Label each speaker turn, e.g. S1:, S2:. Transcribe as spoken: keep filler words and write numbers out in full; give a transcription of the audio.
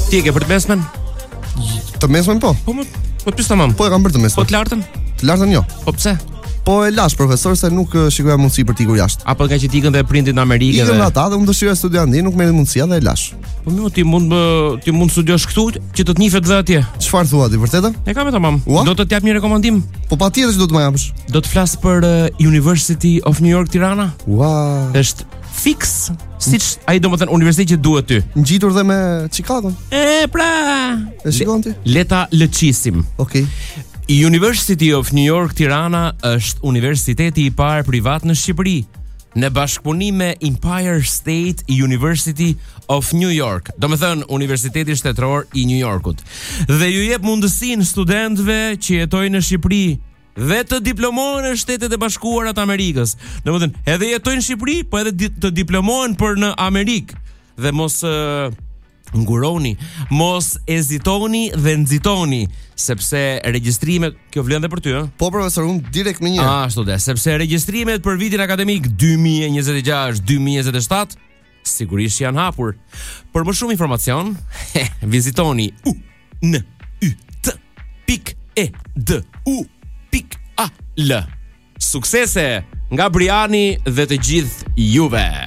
S1: Ti e ke për të mesmen?
S2: Të mesmen po.
S1: Po më, po pyes tamam.
S2: Po e kam për të mesmen.
S1: Po të lartën?
S2: Të lartën jo.
S1: Po pse?
S2: Po e lash profesor se nuk uh, shikoja mundësi për t'ikur jashtë.
S1: Apo nga që tikën dhe prindit në Amerikë
S2: Ikën
S1: dhe...
S2: ata dhe unë dëshiroj studianti, nuk merret mundësia dhe e lash.
S1: Po më ti mund më, ti mund studiosh këtu që të të nifet dhe atje.
S2: Çfarë thua ti, vërtetë?
S1: E kam e tamam.
S2: Ua?
S1: Do të t'jap një rekomandim.
S2: Po patjetër që do të më japësh.
S1: Do të flas për uh, University of New York Tirana.
S2: Ua.
S1: Është fix, siç ai domethënë universiteti që duhet ty.
S2: Ngjitur dhe me Chicago.
S1: E pra.
S2: E shikon ti?
S1: Leta lëqisim.
S2: Okej.
S1: University of New York Tirana është universiteti i parë privat në Shqipëri, në bashkëpunim me Empire State University of New York, do me thënë Universiteti Shtetëror i New Yorkut, dhe ju jep mundësinë studentëve që jetojnë në Shqipëri dhe të diplomohen në Shtetet e Bashkuara të Amerikës. Do me thënë, edhe jetojnë në Shqipëri, po edhe di- të diplomohen për në Amerikë. Dhe mos uh, nguroni, mos ezitoni dhe nxitoni, sepse regjistrimet, kjo vlen dhe për ty, ë?
S2: Po profesor, unë direkt me një.
S1: Ashtu dhe, sepse regjistrimet për vitin akademik dy mijë e njëzet e gjashtë dy mijë e njëzet e shtatë sigurisht janë hapur. Për më shumë informacion, vizitoni u n y t pik e d u pik a l. Suksese nga Briani dhe të gjithë juve.